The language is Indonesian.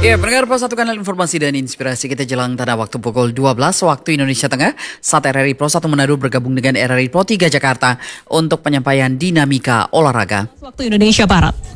Ya, pendengar Pro 1 Kanal Informasi dan Inspirasi, kita jelang tanda waktu pukul 12 waktu Indonesia Tengah saat RRI Pro 1 Manado bergabung dengan RRI Pro 3 Jakarta untuk penyampaian dinamika olahraga. Waktu Indonesia Barat.